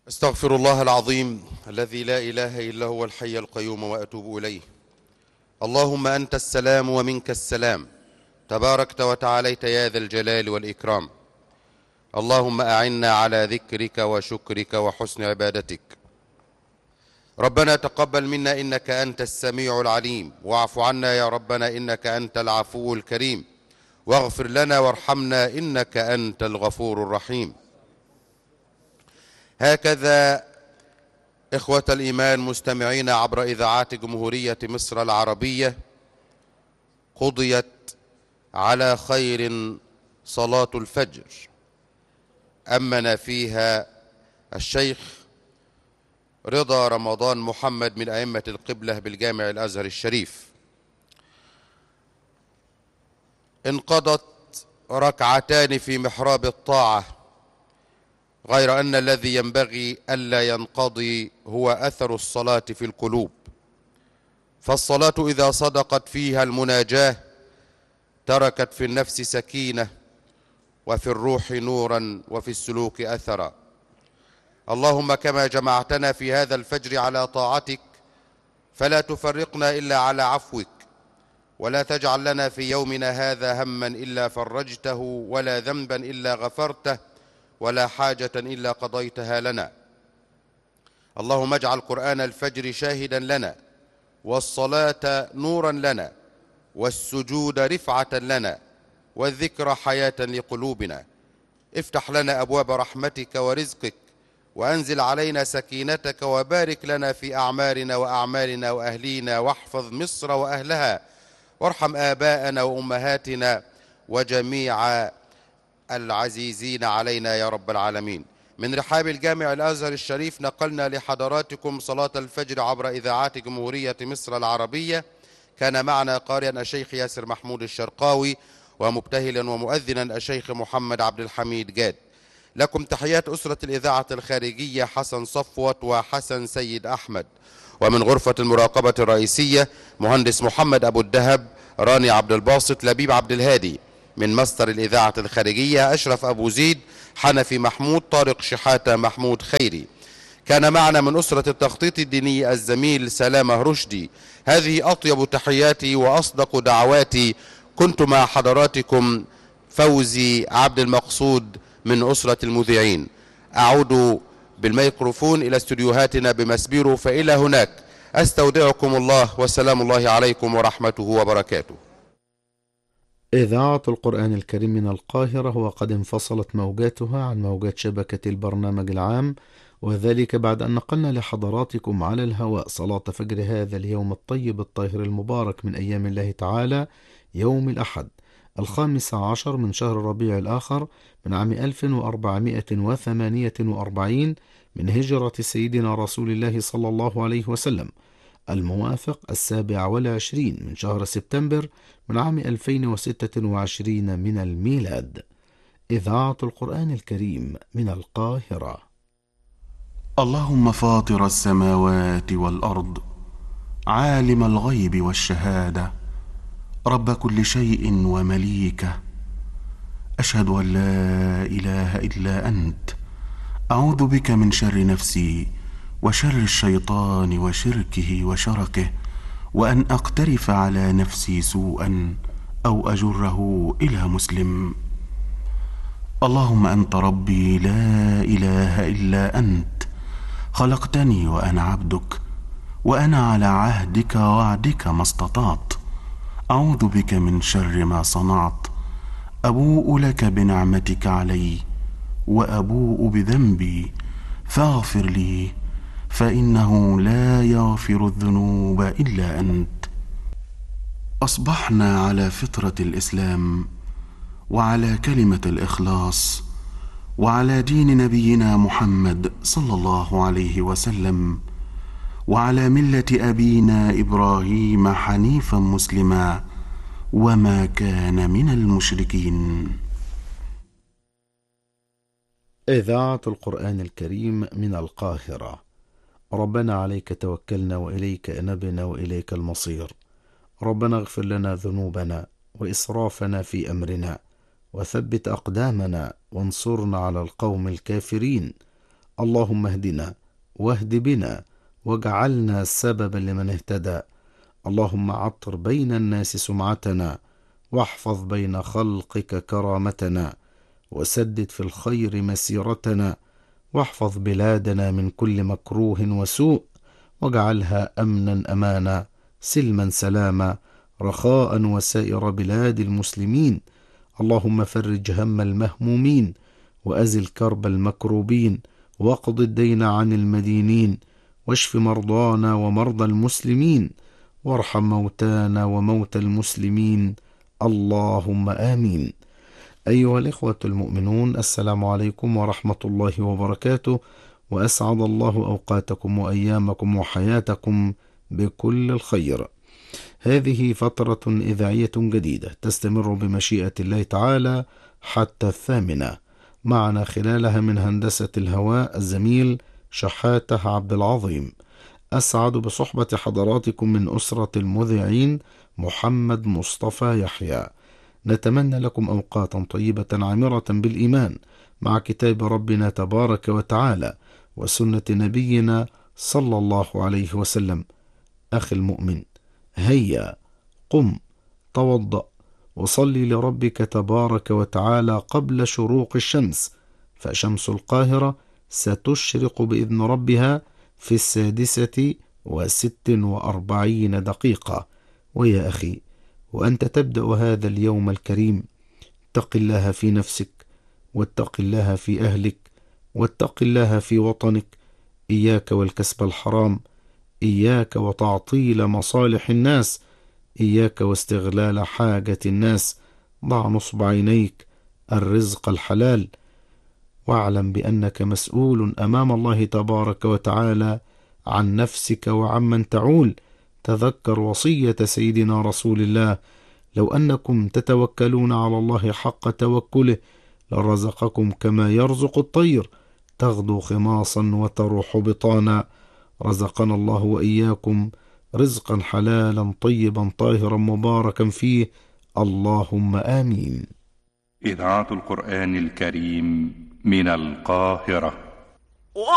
استغفر الله العظيم الذي لا إله إلا هو الحي القيوم وأتوب إليه. اللهم أنت السلام ومنك السلام، تباركت وتعاليت يا ذا الجلال والإكرام. اللهم أعنا على ذكرك وشكرك وحسن عبادتك. ربنا تقبل منا إنك أنت السميع العليم، واعف عنا يا ربنا إنك أنت العفو الكريم، واغفر لنا وارحمنا إنك أنت الغفور الرحيم. هكذا إخوة الإيمان مستمعين عبر إذاعات جمهورية مصر العربية، قضيت على خير صلاة الفجر أمن فيها الشيخ رضا رمضان محمد من أئمة القبلة بالجامع الأزهر الشريف. انقضت ركعتان في محراب الطاعة، غير أن الذي ينبغي ألا ينقضي هو أثر الصلاة في القلوب، فالصلاة إذا صدقت فيها المناجاة تركت في النفس سكينة، وفي الروح نورا، وفي السلوك أثرا. اللهم كما جمعتنا في هذا الفجر على طاعتك فلا تفرقنا إلا على عفوك، ولا تجعل لنا في يومنا هذا هما إلا فرجته، ولا ذنبا إلا غفرته، ولا حاجة إلا قضيتها لنا. اللهم اجعل قرآن الفجر شاهدا لنا، والصلاة نورا لنا، والسجود رفعة لنا، والذكر حياة لقلوبنا. افتح لنا أبواب رحمتك ورزقك، وأنزل علينا سكينتك، وبارك لنا في أعمارنا وأعمالنا وأهلينا، واحفظ مصر وأهلها، وارحم آباءنا وأمهاتنا وجميع العزيزين علينا يا رب العالمين. من رحاب الجامع الأزهر الشريف نقلنا لحضراتكم صلاة الفجر عبر إذاعات جمهورية مصر العربية. كان معنا قارئا الشيخ ياسر محمود الشرقاوي، ومبتهلا ومؤذنا الشيخ محمد عبد الحميد جاد. لكم تحيات أسرة الإذاعة الخارجية حسن صفوت وحسن سيد أحمد، ومن غرفة المراقبة الرئيسية مهندس محمد أبو الدهب، راني عبد الباسط، لبيب عبد الهادي. من مصدر الإذاعة الخارجية أشرف أبو زيد، حنفي محمود، طارق شحاتة، محمود خيري. كان معنا من أسرة التخطيط الديني الزميل سلامة رشدي. هذه أطيب تحياتي وأصدق دعواتي. كنت مع حضراتكم فوزي عبد المقصود من أسرة المذيعين. أعود بالميكروفون إلى استوديوهاتنا بمسبيرو، فإلى هناك أستودعكم الله، والسلام الله عليكم ورحمته وبركاته. إذاعة القرآن الكريم من القاهرة، وقد انفصلت موجاتها عن موجات شبكة البرنامج العام، وذلك بعد أن نقلنا لحضراتكم على الهواء صلاة فجر هذا اليوم الطيب الطاهر المبارك من أيام الله تعالى، يوم الأحد 15 من شهر ربيع الآخر من عام 1448 من هجرة سيدنا رسول الله صلى الله عليه وسلم، الموافق 27 من شهر سبتمبر من عام 2026 من الميلاد. إذاعة القرآن الكريم من القاهرة. اللهم فاطر السماوات والأرض، عالم الغيب والشهادة، رب كل شيء ومليكه، أشهد أن لا إله إلا أنت، أعوذ بك من شر نفسي وشر الشيطان وشركه وشركه، وأن أقترف على نفسي سوءا أو أجره إلى مسلم. اللهم أنت ربي لا إله إلا أنت، خلقتني وأنا عبدك، وأنا على عهدك ووعدك ما استطعت. أعوذ بك من شر ما صنعت، أبوء لك بنعمتك علي وأبوء بذنبي، فاغفر لي، فإنه لا يغفر الذنوب إلا أنت. أصبحنا على فطرة الإسلام، وعلى كلمة الإخلاص، وعلى دين نبينا محمد صلى الله عليه وسلم، وعلى ملة أبينا إبراهيم حنيفا مسلما، وما كان من المشركين. إذاعة القرآن الكريم من القاهرة. ربنا عليك توكلنا، وإليك أنبنا، وإليك المصير. ربنا اغفر لنا ذنوبنا وإسرافنا في أمرنا، وثبت أقدامنا، وانصرنا على القوم الكافرين. اللهم اهدنا واهد بنا واجعلنا سببا لمن اهتدى. اللهم عطر بين الناس سمعتنا واحفظ بين خلقك كرامتنا وسدد في الخير مسيرتنا واحفظ بلادنا من كل مكروه وسوء واجعلها أمنا أمانا سلما سلاما رخاء وسائر بلاد المسلمين. اللهم فرج هم المهمومين وأزل كرب المكروبين واقض الدين عن المدينين واشف مرضانا ومرضى المسلمين وارحم موتانا وموتى المسلمين. اللهم آمين. أيها الإخوة المؤمنون، السلام عليكم ورحمة الله وبركاته، وأسعد الله أوقاتكم وأيامكم وحياتكم بكل الخير. هذه فترة إذاعية جديدة تستمر بمشيئة الله تعالى حتى 8، معنا خلالها من هندسة الهواء الزميل شحاتة عبد العظيم. أسعد بصحبة حضراتكم من أسرة المذيعين محمد مصطفى يحيى. نتمنى لكم أوقاتا طيبة عامرة بالإيمان مع كتاب ربنا تبارك وتعالى وسنة نبينا صلى الله عليه وسلم. أخي المؤمن، هيا قم توضأ وصلي لربك تبارك وتعالى قبل شروق الشمس، فشمس القاهرة ستشرق بإذن ربها في 46:46. ويا أخي، وأنت تبدأ هذا اليوم الكريم اتق الله في نفسك، واتق الله في أهلك، واتق الله في وطنك. إياك والكسب الحرام، إياك وتعطيل مصالح الناس، إياك واستغلال حاجة الناس. ضع نصب عينيك الرزق الحلال، واعلم بأنك مسؤول أمام الله تبارك وتعالى عن نفسك وعمن تعول. تذكر وصية سيدنا رسول الله: لو أنكم تتوكلون على الله حق توكله لرزقكم كما يرزق الطير تغدو خماصا وتروح بطانا. رزقنا الله وإياكم رزقا حلالا طيبا طاهرا مباركا فيه، اللهم آمين. إذاعة القرآن الكريم من القاهرة.